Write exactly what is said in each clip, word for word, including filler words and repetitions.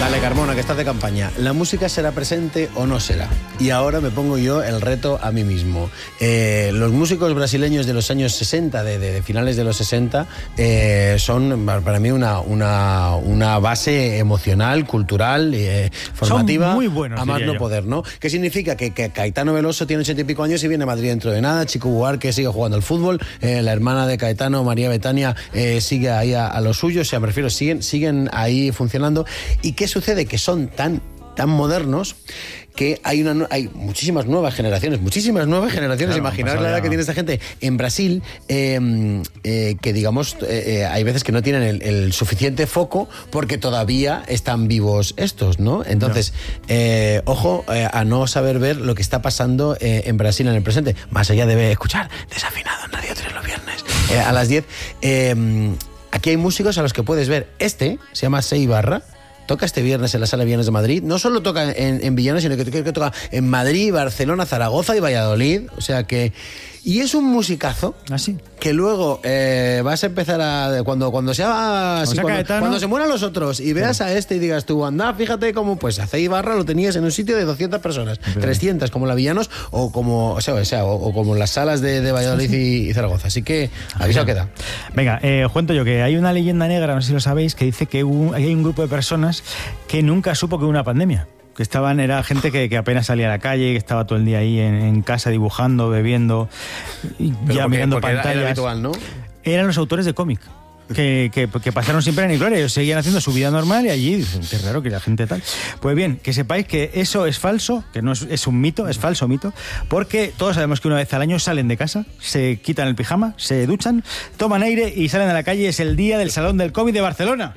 Dale, Carmona, que estás de campaña. ¿La música será presente o no será? Y ahora me pongo yo el reto a mí mismo. Eh, los músicos brasileños de los años sesenta, de, de, de finales de los sesenta, eh, son para mí una, una, una base emocional, cultural, eh, formativa. Son muy buenos, a más no yo. poder, ¿no? ¿Qué significa? Que, que Caetano Veloso tiene ochenta y pico años y viene a Madrid dentro de nada. Chico Buarque sigue jugando al fútbol. Eh, la hermana de Caetano, María Betania, eh, sigue ahí a, a lo suyo. O sea, me refiero, siguen, siguen ahí funcionando. ¿Y qué sucede? Que son tan, tan modernos que hay, una, hay muchísimas nuevas generaciones, muchísimas nuevas generaciones. Claro, imaginar la edad que tiene esta gente. En Brasil, eh, eh, que digamos, eh, eh, hay veces que no tienen el, el suficiente foco porque todavía están vivos estos, ¿no? Entonces, no. Eh, ojo eh, a no saber ver lo que está pasando eh, en Brasil en el presente. Más allá de escuchar Desafinado en Radio tres los viernes eh, a las diez. Eh, aquí hay músicos a los que puedes ver. Este se llama Sei Barra. Toca este viernes en la Sala Viernes de Madrid. No solo toca en, en Villena, sino que, que, que toca en Madrid, Barcelona, Zaragoza y Valladolid. O sea que... Y es un musicazo. ¿Ah, sí? Que luego eh, vas a empezar a... Cuando, cuando, sea, o si sea cuando, cuando se mueran los otros y veas a este y digas tú, anda, fíjate cómo pues a Sei Barra lo tenías en un sitio de doscientas personas, pero... trescientas como la Villanos o como o sea, o, sea, o, o como las salas de, de Valladolid sí, sí. Y, y Zaragoza. Así que avisado queda. Venga, eh, os cuento yo que hay una leyenda negra, no sé si lo sabéis, que dice que un, hay un grupo de personas que nunca supo que hubo una pandemia. Que estaban, era gente que, que apenas salía a la calle, que estaba todo el día ahí en, en casa dibujando, bebiendo, y ya porque, mirando porque pantallas. Era habitual, ¿no? Eran los autores de cómic. Que, que, que pasaron siempre en gloria, ellos seguían haciendo su vida normal y allí dicen, qué raro que la gente tal. Pues bien, que sepáis que eso es falso, que no es, es un mito, es falso mito, porque todos sabemos que una vez al año salen de casa, se quitan el pijama, se duchan, toman aire y salen a la calle. Es el día del Salón del COVID de Barcelona.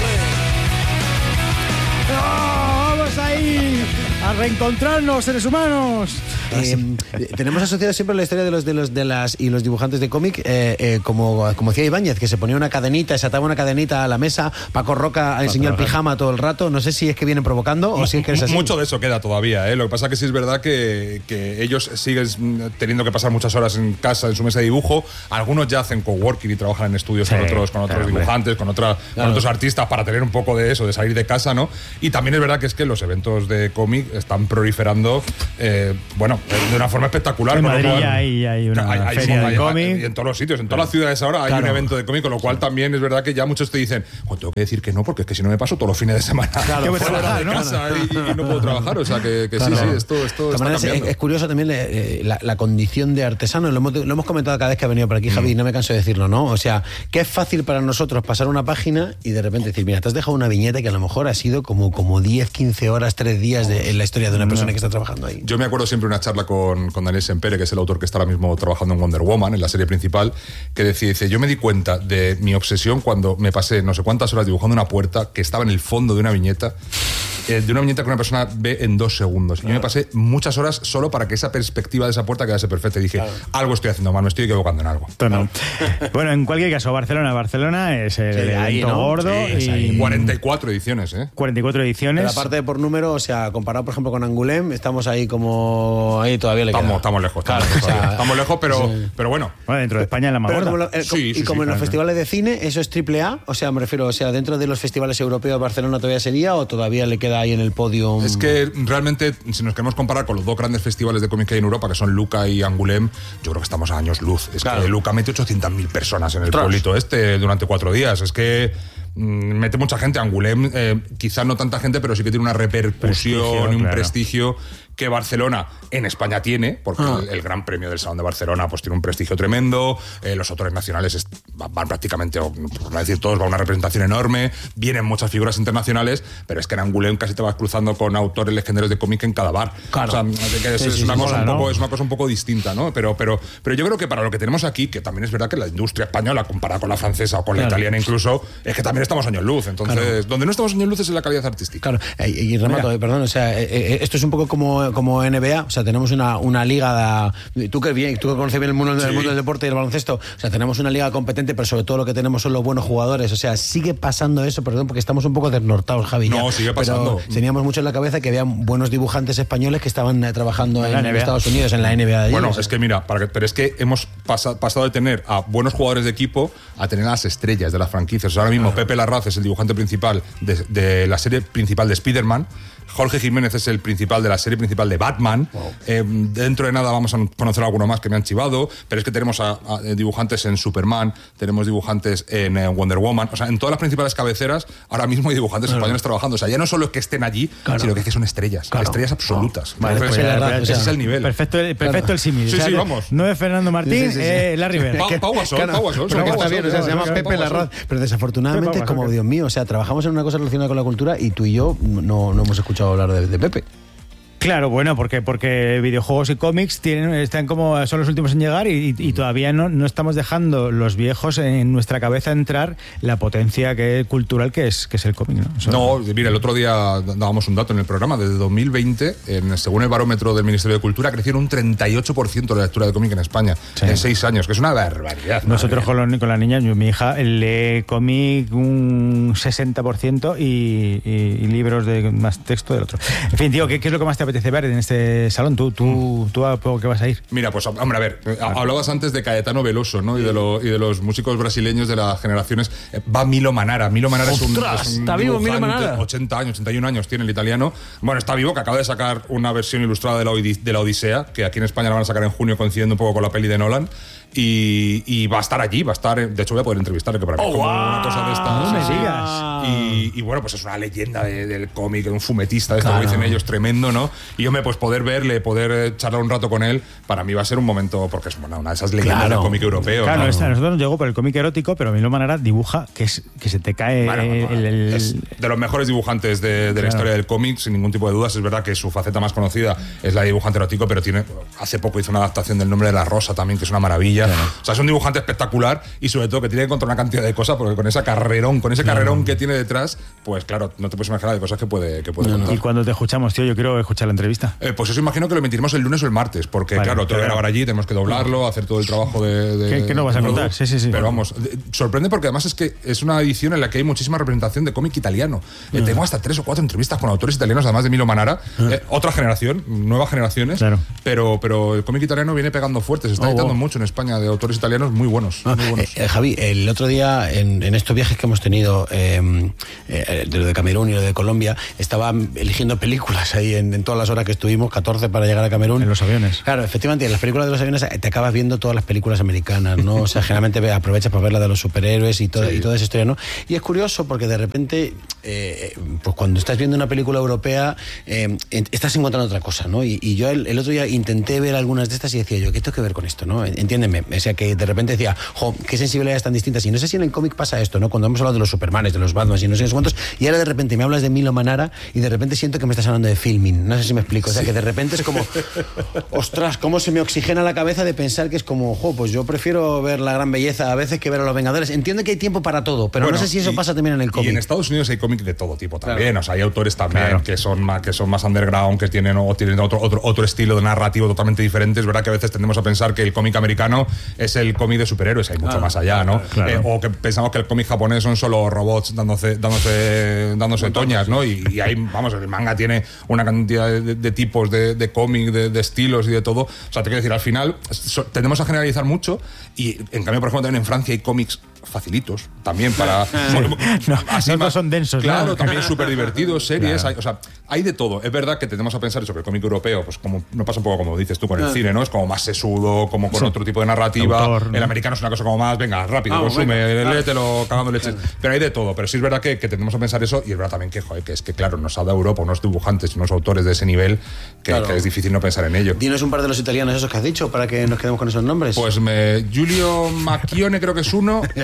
¡Oh, vamos ahí! ¡A reencontrarnos, seres humanos! Eh, tenemos asociado siempre la historia de los de los de las y los dibujantes de cómic eh, eh, como, como decía Ibáñez, que se ponía una cadenita, se ataba una cadenita a la mesa. Paco Roca enseñó el pijama todo el rato. No sé si es que vienen provocando o si es que es así. Mucho de eso queda todavía, ¿eh? Lo que pasa es que sí es verdad que, que ellos siguen teniendo que pasar muchas horas en casa, en su mesa de dibujo. Algunos ya hacen coworking y trabajan en estudios sí, con otros, con otros claro, dibujantes, con, otra, claro. con otros artistas para tener un poco de eso, de salir de casa, ¿no? Y también es verdad que es que los eventos de cómic están proliferando, eh, bueno, de una forma espectacular. En con Madrid lo cual, hay, hay una hay, hay, feria hay, de cómic. Y en todos los sitios, en todas las ciudades ahora hay claro. un evento de cómic, con lo cual también es verdad que ya muchos te dicen, oh, tengo que decir que no, porque es que si no me paso todos los fines de semana claro, fuera trabajar, de ¿no? casa y, y no puedo trabajar. O sea que, que claro. sí, sí, esto, esto está cambiando. Es, es curioso también eh, la, la condición de artesano, lo hemos, lo hemos comentado cada vez que ha venido por aquí, Javi, mm. y no me canso de decirlo, ¿no? O sea, que es fácil para nosotros pasar una página y de repente decir, mira, te has dejado una viñeta que a lo mejor ha sido como, como diez, quince horas, tres días de, en la historia de una persona no. que está trabajando ahí. Yo me acuerdo siempre una charla con, con Daniel Sempere, que es el autor que está ahora mismo trabajando en Wonder Woman, en la serie principal, que decía, dice, yo me di cuenta de mi obsesión cuando me pasé no sé cuántas horas dibujando una puerta que estaba en el fondo de una viñeta, eh, de una viñeta que una persona ve en dos segundos. Claro. Y yo me pasé muchas horas solo para que esa perspectiva de esa puerta quedase perfecta. Y dije, claro. algo estoy haciendo mal, me estoy equivocando en algo. No. Bueno, en cualquier caso, Barcelona, Barcelona es el sí, evento ahí, ¿no? gordo. Sí, y cuarenta y cuatro ediciones, ¿eh? cuarenta y cuatro ediciones. Pero aparte por número, o sea, comparado por ejemplo con Angoulême, estamos ahí como... Ahí todavía le queda. Estamos, estamos lejos, estamos, claro, lejos, o sea, estamos lejos, pero, sí. pero bueno. Bueno, dentro de España es la más gorda. Como lo, eh, sí, y sí, como sí, en los claro. festivales de cine, ¿eso es triple A? O sea, me refiero, o sea, dentro de los festivales europeos, Barcelona todavía sería, o todavía le queda ahí en el podio. Es que realmente, si nos queremos comparar con los dos grandes festivales de cómic que hay en Europa, que son Luca y Angoulême, yo creo que estamos a años luz. Es claro. que Luca mete ochocientas mil personas en el Tras. pueblito este durante cuatro días. Es que mmm, mete mucha gente. Angoulême, eh, quizás no tanta gente, pero sí que tiene una repercusión prestigio, y un claro. prestigio que Barcelona en España tiene, porque ah. el, el Gran Premio del Salón de Barcelona pues tiene un prestigio tremendo, eh, los autores nacionales est- van prácticamente, por no decir todos, va una representación enorme, vienen muchas figuras internacionales, pero es que en Angoulême casi te vas cruzando con autores legendarios de cómic en cada bar. Claro. O sea, que es, sí, es, sí, una sí, cosa sí, un poco, ¿no? es una cosa un poco distinta, ¿no? Pero, pero, pero yo creo que para lo que tenemos aquí, que también es verdad que la industria española, comparada con la francesa o con claro. la italiana incluso, es que también estamos años luz. Entonces, claro. donde no estamos años luz es en la calidad artística. Claro, y, y remato, eh, perdón, o sea, eh, eh, esto es un poco como como, como N B A, o sea, tenemos una, una liga de, tú que bien, tú que conoces bien el mundo, sí. el mundo del deporte y el baloncesto, o sea, tenemos una liga competente, pero sobre todo lo que tenemos son los buenos jugadores, o sea, sigue pasando eso, perdón, porque estamos un poco desnortados, Javi. No, ya, sigue pasando. Pero teníamos mucho en la cabeza que había buenos dibujantes españoles que estaban eh, trabajando en, en Estados Unidos, en la N B A. De bueno, ellos. es que mira, para que, pero es que hemos pasa, pasado de tener a buenos jugadores de equipo a tener a las estrellas de las franquicias. O sea, ahora mismo Pepe Larraz es el dibujante principal de, de la serie principal de Spider-Man. Jorge Jiménez es el principal de la serie principal de Batman. Wow. Eh, dentro de nada vamos a conocer a alguno más que me han chivado, pero es que tenemos a, a dibujantes en Superman, tenemos dibujantes en eh, Wonder Woman, o sea, en todas las principales cabeceras ahora mismo hay dibujantes claro. españoles trabajando. O sea, ya no solo es que estén allí, claro. sino que, es que son estrellas, claro. estrellas absolutas. No. Vale, Entonces, pues, verdad, ese o sea, es el nivel. Perfecto, perfecto claro. el símil. Sí, o sea, sí, vamos. No es Fernando Martín, sí, sí, sí. Eh, Larry Bird. Pau, Pau Gasol, claro, Pau Gasol. Pero que está bien, o sea, se llama Pepe Larraz. Pero desafortunadamente es como, Dios mío, o sea, trabajamos en una cosa relacionada con la cultura y tú y yo no, no hemos escuchado hablar de, de Pepe. Claro, bueno, porque porque videojuegos y cómics tienen están como son los últimos en llegar y, y todavía no, no estamos dejando los viejos en nuestra cabeza entrar la potencia que cultural que es que es el cómic, ¿no? Eso no, mira, el otro día dábamos un dato en el programa, desde dos mil veinte, en, según el barómetro del Ministerio de Cultura, crecieron un treinta y ocho por ciento de la lectura de cómic en España, sí. en seis años, que es una barbaridad. Nosotros con, los, con la niña, yo, mi hija lee cómic un sesenta por ciento y, y, y libros de más texto del otro. En fin, tío, ¿qué, qué es lo que más te apetece ver en este salón? ¿Tú, tú, tú a poco que vas a ir? Mira, pues hombre, a ver, hablabas antes de Caetano Veloso, ¿no? Y de, lo, y de los músicos brasileños de las generaciones. Va Milo Manara. Milo Manara es un, ¡Ostras! es un ¿Está vivo Milo Manara? ochenta años, ochenta y un años tiene el italiano. Bueno, está vivo, que acaba de sacar una versión ilustrada de la, Odis, de la Odisea, que aquí en España la van a sacar en junio, coincidiendo un poco con la peli de Nolan. Y, y va a estar allí, va a estar, de hecho voy a poder entrevistarle, que para mí oh, es como wow. una cosa de estas. No me sí, digas. Y, y bueno, pues es una leyenda de, del cómic, un fumetista, esto claro. que dicen ellos, tremendo, ¿no? Y yo me pues poder verle, poder charlar un rato con él, para mí va a ser un momento, porque es bueno, una de esas leyendas claro. del cómic europeo. Claro, ¿no? esta, a nosotros nos llegó por el cómic erótico, pero Milo Manara dibuja que, es, que se te cae bueno, el, el, el... Es de los mejores dibujantes de, de claro. la historia del cómic, sin ningún tipo de dudas. Es verdad que su faceta más conocida es la de dibujante erótico, pero tiene hace poco hizo una adaptación del Nombre de la Rosa también, que es una maravilla. Claro. O sea, es un dibujante espectacular y sobre todo que tiene que controlar una cantidad de cosas, porque con esa carrerón, con ese carrerón no. que tiene detrás, pues claro, no te puedes imaginar de cosas que puede, que puede no, contar. Y cuando te escuchamos, tío, yo quiero escuchar la entrevista. Eh, pues eso imagino que lo emitiremos el lunes o el martes, porque vale, claro, tengo que grabar allí, tenemos que doblarlo, hacer todo el trabajo de... de ¿Qué, qué no vas a contar? Sí, sí, sí. Pero vamos, de, sorprende porque además es que es una edición en la que hay muchísima representación de cómic italiano. Eh, uh-huh. Tengo hasta tres o cuatro entrevistas con autores italianos, además de Milo Manara. Uh-huh. Eh, otra generación, nuevas generaciones, claro. pero, pero el cómic italiano viene pegando fuerte, se está oh, editando wow. mucho en España de autores italianos muy buenos. Ah, muy buenos. Eh, Javi, el otro día en, en estos viajes que hemos tenido, eh, eh, de lo de Camerún y lo de Colombia, estaba eligiendo películas ahí en, en todas las horas que estuvimos, catorce para llegar a Camerún. En los aviones. Claro, efectivamente, en las películas de los aviones te acabas viendo todas las películas americanas, ¿no? O sea, generalmente aprovechas para ver la de los superhéroes y, todo, sí. y toda esa historia, ¿no? Y es curioso porque de repente, eh, pues cuando estás viendo una película europea, eh, estás encontrando otra cosa, ¿no? Y, y yo el, el otro día intenté ver algunas de estas y decía yo, ¿qué tengo que ver con esto, no? Entiéndeme, o sea, que de repente decía, jo, qué sensibilidades tan distintas. Y no sé si en el cómic pasa esto, ¿no? Cuando hemos hablado de los Supermanes, de los Batmans y no sé cuántos, y ahora de repente me hablas de Milo Manara y de repente siento que me estás hablando de filming. No sé si me explico. O sea, sí. que de repente es como, ostras, cómo se me oxigena la cabeza de pensar que es como, jo, pues yo prefiero ver La Gran Belleza a veces que ver a Los Vengadores. Entiendo que hay tiempo para todo, pero bueno, no sé si eso y, pasa también en el cómic. Y en Estados Unidos hay cómic de todo tipo también. Claro. O sea, hay autores también claro. que son más que son más underground, que tienen, o tienen otro, otro, otro estilo de narrativo totalmente diferente. Es verdad que a veces tendemos a pensar que el cómic americano es el cómic de superhéroes. Hay mucho claro. más allá, ¿no? Claro. Eh, o que pensamos que el cómic japonés son solo robots dándose, dándose, dándose toñas, ¿no? Y, y ahí, vamos, el manga tiene una cantidad de, de tipos de, de cómic, de, de estilos y de todo. O sea, te quiero decir, al final so, tendemos a generalizar mucho y, en cambio, por ejemplo, también en Francia hay cómics facilitos también para bueno, no, así no son densos, claro, ¿no? también súper divertidos, series, claro. hay, o sea, hay de todo. Es verdad que tendemos a pensar sobre el cómic europeo, pues como no pasa un poco como dices tú con el ah. cine, ¿no? Es como más sesudo, como con sí. otro tipo de narrativa. Autor, ¿no? El americano es una cosa como más, venga, rápido, ah, consume, léetelo, cagando leches. Claro. Pero hay de todo. Pero sí es verdad que, que tendemos a pensar eso y es verdad también que, joder, que es que claro, nos ha dado Europa unos dibujantes y unos autores de ese nivel que, claro. que es difícil no pensar en ello. Dinos un par de los italianos esos que has dicho para que nos quedemos con esos nombres. Pues me, Giulio Macchione creo que es uno.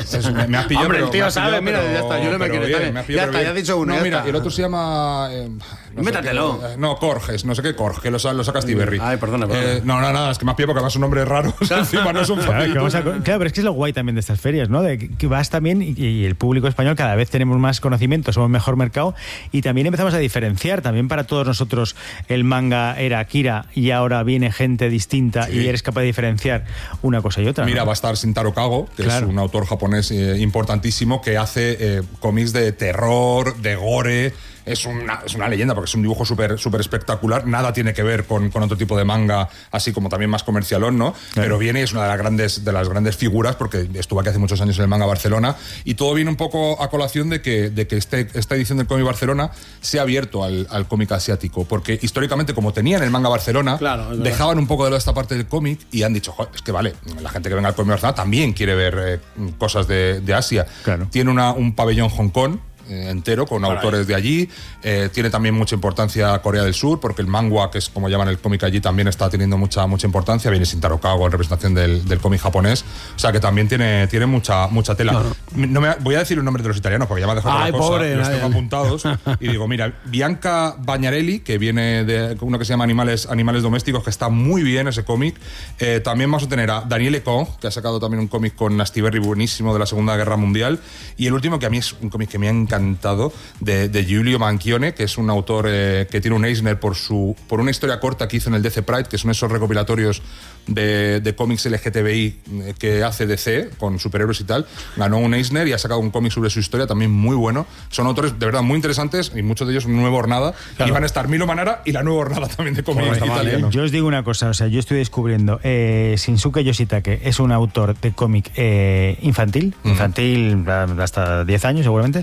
Es, me, me has pillado. Hombre, pero, el tío me has sabe, pillado, mira, pero, ya está, yo no me quiero bien, estar. me has pillado, Ya está, bien. ya has dicho uno. No, ya mira, está. y el otro se llama. Eh, no Métatelo. Sé qué, no, Corges, no sé qué Corge, que lo, lo saca Stiberry. Ay, perdona, perdona. Eh, no, no, nada, es que me has pillado porque además un nombre raro. Encima no son Claro, que fáciles. vamos a- claro, pero es que es lo guay también de estas ferias, ¿no? De que, que vas también y, y el público español cada vez tenemos más conocimiento, somos mejor mercado y también empezamos a diferenciar. También para todos nosotros el manga era Akira y ahora viene gente distinta Sí. y eres capaz de diferenciar una cosa y otra. Mira, ¿no? va a estar Shintaro Kago, que Claro. es un autor japonés eh, importantísimo que hace eh, cómics de terror, de gore. Es una, es una leyenda porque es un dibujo súper súper espectacular. Nada tiene que ver con, con otro tipo de manga, así como también más comercialón, ¿no? Claro. Pero viene y es una de las grandes de las grandes figuras porque estuvo aquí hace muchos años en el Manga Barcelona y todo viene un poco a colación de que, de que este, esta edición del Cómic Barcelona se ha abierto al, al cómic asiático porque históricamente como tenían el Manga Barcelona, Claro, es verdad. dejaban un poco de lado esta parte del cómic y han dicho, "Joder, es que vale, la gente que venga al Cómic Barcelona también quiere ver eh, cosas de, de Asia". Claro. Tiene una, un pabellón Hong Kong eh, entero con Para autores de allí. Eh, tiene también mucha importancia Corea del Sur porque el manga, que es como llaman el cómic allí, también está teniendo mucha mucha importancia. Viene Shintaro Kago en representación del, del cómic japonés. O sea que también tiene, tiene mucha, mucha tela. Claro. No me, voy a decir los nombres de los italianos porque ya me ha dejado Ay, otra cosa. pobre, los ay, tengo ay. apuntados. Y digo, mira, Bianca Bagnarelli, que viene de uno que se llama Animales, Animales Domésticos, que está muy bien ese cómic. Eh, también vamos a tener a Daniele Cohn, que ha sacado también un cómic con Astiberri buenísimo de la Segunda Guerra Mundial. Y el último, que a mí es un cómic que me ha encantado, de, de Giulio Manchione, que es un autor eh, que tiene un Eisner por, su, por una historia corta que hizo en el D C Pride, que son esos recopilatorios de, de cómics L G T B I eh, que hace D C con superhéroes y tal. Ganó un Eisner y ha sacado un cómic sobre su historia también muy bueno. Son autores de verdad muy interesantes y muchos de ellos nueva hornada. Claro. Y van a estar Milo Manara y la nueva hornada también de cómics Joder, está mal, italianos. Yo os digo una cosa, o sea, yo estoy descubriendo, eh, Shinsuke Yoshitake es un autor de cómic eh, infantil, Ujú. infantil hasta diez años seguramente,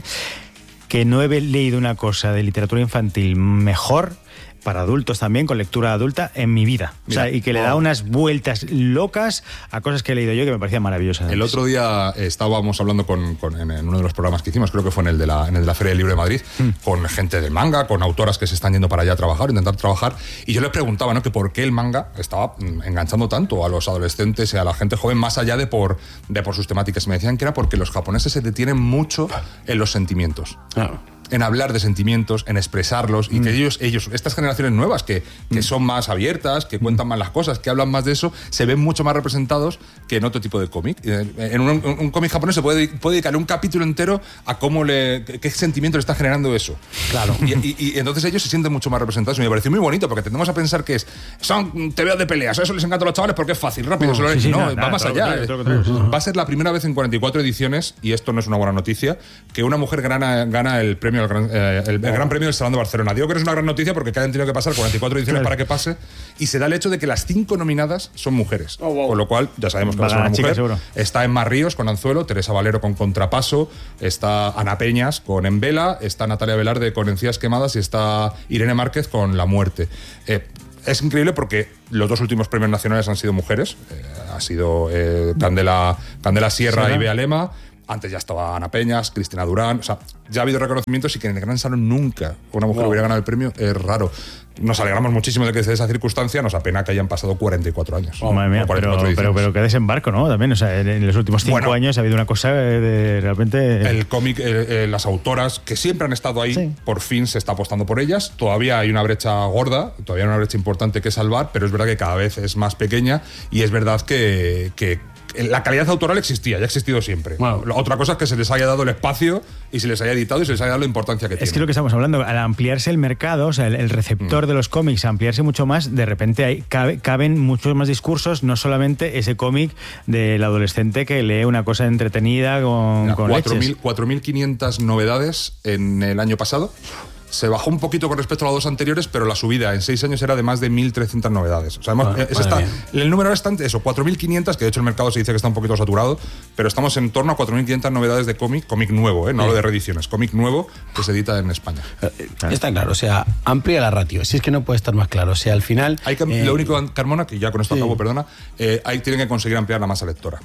que no he leído una cosa de literatura infantil mejor para adultos también, con lectura adulta, en mi vida. O sea, Mira, y que le da oh. unas vueltas locas a cosas que he leído yo que me parecían maravillosas. El otro día estábamos hablando con, con- en, en uno de los programas que hicimos, creo que fue en el de la, en el de la Feria del Libro de Madrid, Mm. con gente del manga, con autoras que se están yendo para allá a trabajar, intentar trabajar, y yo les preguntaba, ¿no?, que por qué el manga estaba mm, enganchando tanto a los adolescentes y a la gente joven, más allá de por, de por sus temáticas. Y me decían que era porque los japoneses se detienen mucho en los sentimientos. Claro. En hablar de sentimientos, en expresarlos, y que ellos, ellos, estas generaciones nuevas que, que son más abiertas, que cuentan más las cosas, que hablan más de eso, se ven mucho más representados que en otro tipo de cómic. Eh, En un, un- un cómic japonés se puede, puede dedicar un capítulo entero a cómo le, qué sentimiento le está generando eso. Claro. Y, y- y entonces ellos se sienten mucho más representados. Y me pareció muy bonito porque tendemos a pensar que es son tebeos de peleas, eso les encanta a los chavales porque es fácil, rápido. No, se lo sí, leen. sí, no, nada, va nada, más todo lo allá. contrario, todo lo contrario. Va a ser la primera vez en cuarenta y cuatro ediciones, y esto no es una buena noticia, que una mujer gana, gana el premio al gran, eh, el, el Gran Premio del Salón de Barcelona. Digo que no es una gran noticia porque hayan tenido que pasar cuarenta y cuatro ediciones Claro. para que pase, y se da el hecho de que las cinco nominadas son mujeres. Oh, wow. Con lo cual, ya sabemos que va a ser Va a una ganar mujer. chica, seguro. Está Emma Ríos con Anzuelo, Teresa Valero con Contrapaso, está Ana Peñas con En Vela, está Natalia Velarde con Encías Quemadas y está Irene Márquez con La Muerte. Eh, es increíble porque los dos últimos premios nacionales han sido mujeres. Eh, ha sido eh, Candela, Candela Sierra Sierra. y Bea Lema. Antes ya estaba Ana Peñas, Cristina Durán. O sea, ya ha habido reconocimientos, y que en el Gran Salón nunca una mujer Wow. hubiera ganado el premio es raro. Nos alegramos muchísimo de que sea esa circunstancia. Nos apena que hayan pasado cuarenta y cuatro años. Oh, madre mía, O pero, cuarenta y cuatro pero, ediciones. pero qué desembarco, ¿no? También, o sea, en, en los últimos cinco Bueno. años ha habido una cosa de, de realmente... El cómic, eh, eh, las autoras que siempre han estado ahí, Sí. por fin se está apostando por ellas. Todavía hay una brecha gorda, todavía hay una brecha importante que salvar, pero es verdad que cada vez es más pequeña, y es verdad que, que la calidad autoral existía, ya ha existido siempre. Wow. La otra cosa es que se les haya dado el espacio y se les haya editado y se les haya dado la importancia que Es tiene. que lo que estamos hablando, al ampliarse el mercado, o sea, el, el receptor Mm. de los cómics, ampliarse mucho más, de repente hay, cabe- caben muchos más discursos, no solamente ese cómic del adolescente que lee una cosa entretenida con, Mira, con cuatro leches. mil cuatro mil quinientas novedades en el año pasado. Se bajó un poquito con respecto a los dos anteriores, pero la subida en seis años era de más de mil trescientas novedades. O sea, hemos- Madre- es madre esta- mía. el número es tan- eso, cuatro mil quinientas, que de hecho el mercado se dice que está un poquito saturado, pero estamos en torno a cuatro mil quinientas novedades de cómic, cómic nuevo, ¿eh? no Sí. hablo de reediciones, cómic nuevo que se edita en España. Eh, Está claro, o sea, amplia la ratio. Si es que no puede estar más claro. O sea, al final. Hay que, eh, lo único, Carmona, que ya con esto sí. acabo, perdona, eh, hay, tienen que conseguir ampliar la masa lectora.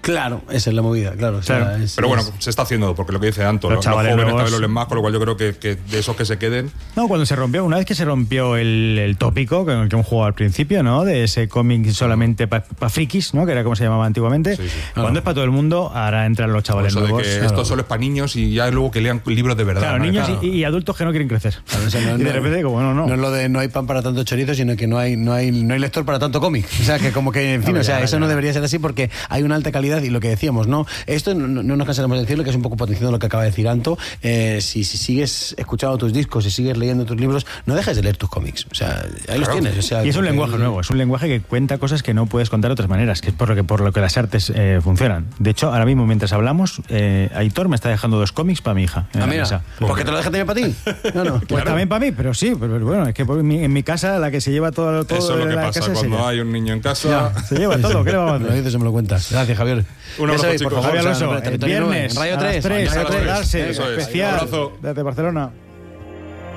Claro, esa es la movida, claro. O sea, Claro. es- Pero bueno, es- se está haciendo, porque lo que dice Anto, Los los, los chavales jóvenes nuevos- cada vez lo leen más, con lo cual yo creo que, que de esos que se queden. No, cuando se rompió, una vez que se rompió el, el tópico con el que hemos jugado al principio, ¿no? De ese cómic solamente para pa frikis, ¿no? Que era como se llamaba antiguamente. Sí, sí. Cuando Claro. es para todo el mundo, ahora entran los Por chavales eso de nuevos. que Claro. esto solo es para niños y ya luego que lean libros de verdad. Claro, ¿no? niños Claro. y, y adultos que no quieren crecer. Claro, o sea, no- y de no- repente, como no, no. No es lo de no hay pan para tanto chorizo, sino que no hay, no hay, no hay lector para tanto cómic. O sea, que como que, en fin, No, o sea, ya, eso ya. no debería ser así porque hay una alta calidad y lo que decíamos, ¿no? Esto no, no nos cansaremos de decirlo, que es un poco potenciando lo que acaba de decir Anto. Eh, si, si sigues escuchando tus discos, si sigues leyendo tus libros, no dejes de leer tus cómics. O sea, ahí los Claro. tienes. O sea, Y es un porque- lenguaje nuevo, es un lenguaje que cuenta cosas que no puedes contar de otras maneras, que es por lo que, por lo que las artes eh, funcionan. De hecho, ahora mismo, mientras hablamos, eh, Aitor me está dejando dos cómics para mi hija. En Ah, la mira, mesa. porque te lo dejas también para ti. No, no. Pues también para mí, pero sí, pero, pero bueno, es que por mi- en mi casa la que se lleva todo, todo Eso es lo de que la pasa casa es cuando ella. hay un niño en casa. Se lleva todo, ¿qué le vamos a Me lo hacer? dices y me lo cuentas. Gracias, Javier. Un Ya abrazo, sabéis, por chicos. favor, Javier o sea, Alonso, nombre, el territorio nueve, viernes en Radio a tres, las tres, Radio a tres, darse, eso es. especial Un abrazo. desde Barcelona.